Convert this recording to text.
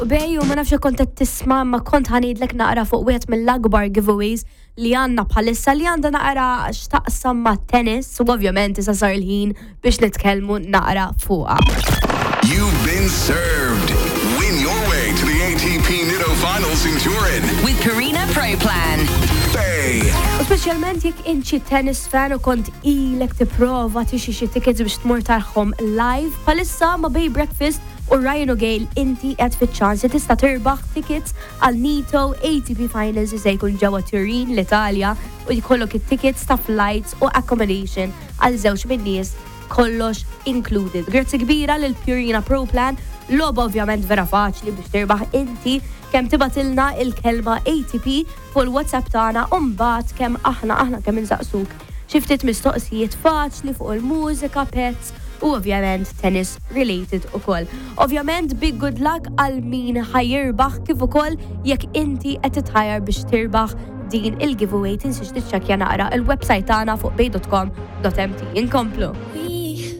U bej u ma nafx kont qed tisma' ma kont ħanidlek naqra fuq wieħed mill-akbar giveaways li għandna bħalissa li għandha naqra x'taqsam ma' tennis u ovvjament issa sar il-ħin biex nitkellmu naqra fuqha. You've been served. Win your way to the ATP Nitto Finals in Turin with Carina Pro Plan. Bay. U speċjalment jekk inti tennis fan u kont ilek tipprova tixi xi tickets biex tmur tarħom live bħalissa ma' Bay Breakfast u Ryan O'Gale inti qed fiċ-ċans li tista' tirbaħ tickets għal Nitto ATP Finals se jkun ġewwa Turin l-Italja u jkollok it-tickets ta' flights u accommodation għal żewġ min-nies kollox included. Grazzi kbira lil Purina Pro Plan, logħba ovvjament vera faċli biex tirbaħ inti kemm tibatilna il-kelma ATP fuq il-WhatsApp tagħna u mbagħad kemm aħna kemm insaqsuk xi ftit mistoqsijiet faċli fuq il-mużika, pets u ovvjament tennis related ukoll. Ovvjament big good luck għal min ħajirbaħ kif ukoll jekk inti qed titħajjar biex tirbaħ din il-giveaway tinsiex tiċċekkja naqra il-website tagħna fuq bay.com.mt. Inkomplu.